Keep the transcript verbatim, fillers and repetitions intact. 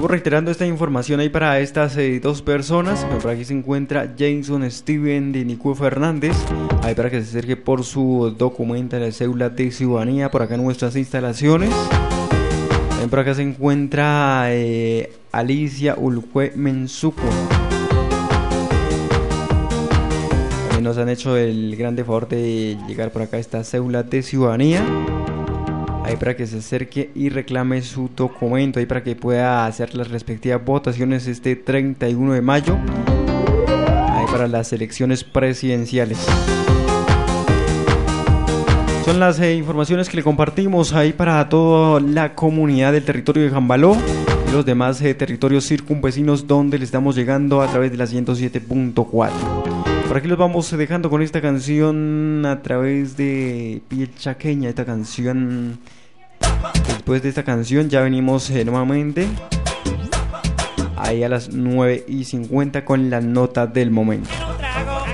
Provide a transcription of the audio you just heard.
Sigo reiterando esta información ahí para estas eh, dos personas. Por aquí se encuentra Jason Steven de Nico Fernández, ahí para que se acerque por su documento de la cédula de ciudadanía por acá en nuestras instalaciones. También por acá se encuentra eh, Alicia Ulcue Mensuco. También nos han hecho el grande favor de llegar por acá esta cédula de ciudadanía, ahí para que se acerque y reclame su documento, ahí para que pueda hacer las respectivas votaciones este treinta y uno de mayo, ahí para las elecciones presidenciales. Son las eh, informaciones que le compartimos ahí para toda la comunidad del territorio de Jambaló y los demás eh, territorios circunvecinos donde le estamos llegando a través de la ciento siete punto cuatro. Por aquí los vamos dejando con esta canción a través de Piel Chaqueña, esta canción. Después de esta canción ya venimos eh, nuevamente ahí a las nueve y cincuenta con la nota del momento.